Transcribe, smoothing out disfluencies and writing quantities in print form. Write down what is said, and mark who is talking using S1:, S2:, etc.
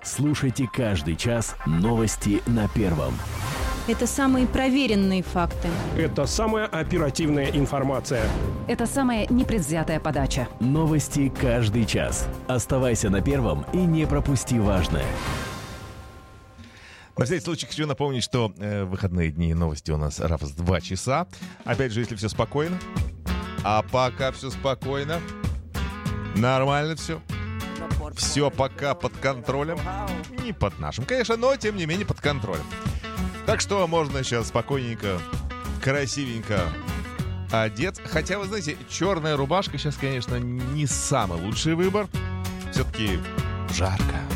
S1: Слушайте каждый час новости на Первом.
S2: Это самые проверенные факты.
S3: Это самая оперативная информация.
S4: Это самая непредвзятая подача.
S1: Новости каждый час. Оставайся на Первом и не пропусти важное.
S5: На всякий случай хочу напомнить, что в выходные дни новости у нас раз в 2 часа. Опять же, если все спокойно. А пока все спокойно. Нормально все. Все пока под контролем. Не под нашим, конечно, но тем не менее под контролем. Так что можно сейчас спокойненько, красивенько одеться. Хотя, вы знаете, черная рубашка сейчас, конечно, не самый лучший выбор. Все-таки жарко.